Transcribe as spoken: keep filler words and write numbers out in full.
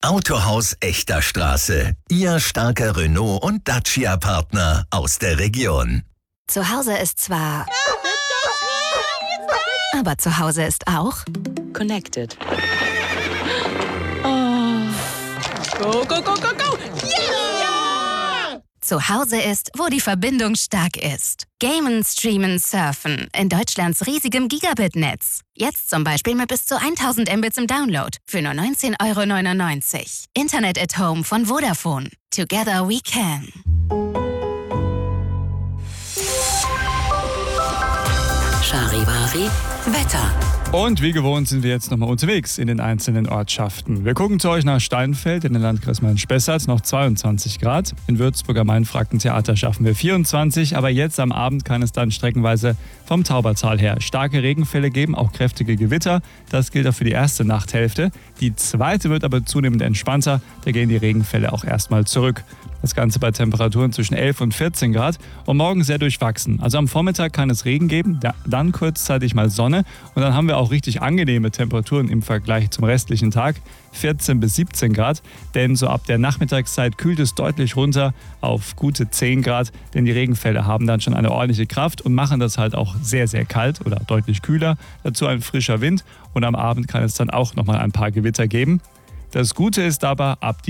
Autohaus Echter Straße. Ihr starker Renault- und Dacia-Partner aus der Region. Zu Hause ist zwar... Aber zu Hause ist auch... Connected. Oh. Go, go, go, go, go! Yeah! Zu Hause ist, wo die Verbindung stark ist. Gamen, streamen, surfen. In Deutschlands riesigem Gigabit-Netz. Jetzt zum Beispiel mit bis zu tausend Mbits im Download. Für nur neunzehn Euro neunundneunzig. Internet at Home von Vodafone. Together we can. Charivari Wetter. Und wie gewohnt sind wir jetzt nochmal unterwegs in den einzelnen Ortschaften. Wir gucken zu euch nach Steinfeld in den Landkreis Main-Spessart, noch zweiundzwanzig Grad. In Würzburg am Main-Franken-Theater schaffen wir vierundzwanzig, aber jetzt am Abend kann es dann streckenweise vom Taubertal her starke Regenfälle geben, auch kräftige Gewitter. Das gilt auch für die erste Nachthälfte. Die zweite wird aber zunehmend entspannter, da gehen die Regenfälle auch erstmal zurück. Das Ganze bei Temperaturen zwischen elf und vierzehn Grad und morgen sehr durchwachsen. Also am Vormittag kann es Regen geben, dann kurzzeitig mal Sonne und dann haben wir auch richtig angenehme Temperaturen im Vergleich zum restlichen Tag. vierzehn bis siebzehn Grad, denn so ab der Nachmittagszeit kühlt es deutlich runter auf gute zehn Grad, denn die Regenfälle haben dann schon eine ordentliche Kraft und machen das halt auch sehr, sehr kalt oder deutlich kühler. Dazu ein frischer Wind und am Abend kann es dann auch nochmal ein paar Gewitter geben. Das Gute ist aber, ab